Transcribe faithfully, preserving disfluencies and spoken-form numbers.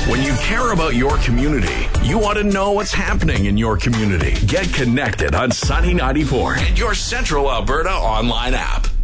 When you care about your community, you want to know what's happening in your community. Get connected on Sunny ninety-four and your Central Alberta online app.